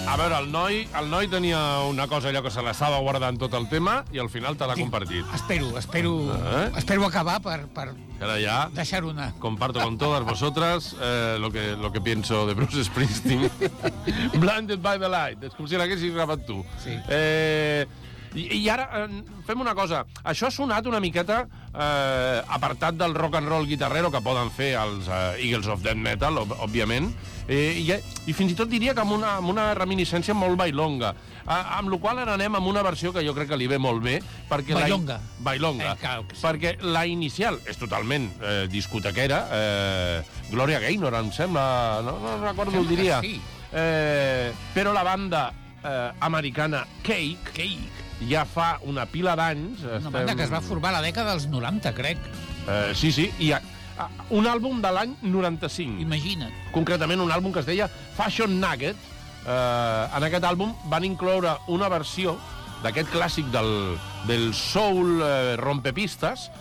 A veure, el noi tenia una cosa allò que se l'estava guardant tot el tema i al final te l'ha compartit. Espero acabar per Ahora ya deixar-ho anar. comparto con todas vosotras lo que pienso de Bruce Springsteen. Blinded by the light. És com si l'haguessis gravat tu. Sí. I ara fem una cosa. Això ha sonat una miqueta apartat del rock and roll guitarrero que poden fer els Eagles of Death Metal, òbviament, i fins i tot diria que amb una reminiscència molt bailonga, amb la qual ara anem amb una versió que jo crec que li ve molt bé, perquè bailonga, perquè la inicial és totalment discotequera, Gloria Gaynor, em sembla, no recordo el diria, sí. Però la banda americana Cake ja fa una pila d'anys. Una banda que es va formar a la dècada dels 90, crec. Sí, i un àlbum de l'any 95. Imagina't. Concretament un àlbum que es deia Fashion Nugget. En aquest àlbum van incloure una versió d'aquest clàssic del soul rompepistes,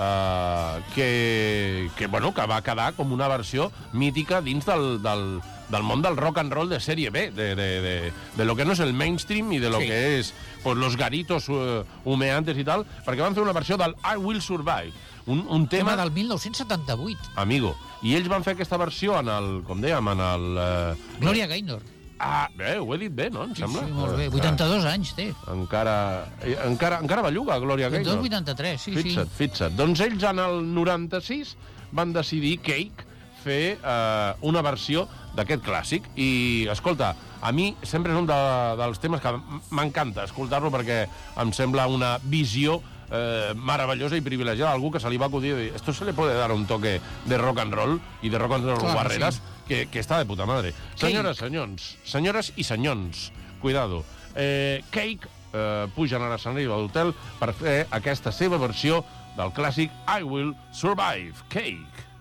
que va quedar com una versió mítica dins del món del rock and roll de sèrie B, de lo que no és el mainstream i de lo que és pues, los garitos humeantes i tal, perquè van fer una versió del I Will Survive, un tema del 1978. Amigo, i ells van fer aquesta versió com dèiem, Gloria Gaynor. Bé, ho he dit bé, no? Em sembla. Sí, molt bé. 82 anys té. Encara belluga, Gloria Gaynor. 83, sí. Fixa't. Doncs ells en el 96 van decidir, Cake, fer una versió d'aquest clàssic. I, escolta, a mi sempre és un dels temes que m'encanta escoltar-lo perquè em sembla una visió maravillosa i privilegiada d'algú que se li va acudir i dir, esto se le puede dar un toque de rock and roll i de rock and roll guarreras, que està de puta madre. Senyores i senyors, cuidado. Cake pugen a l'escenari de l'hotel per fer aquesta seva versió del clàssic I Will Survive, Cake.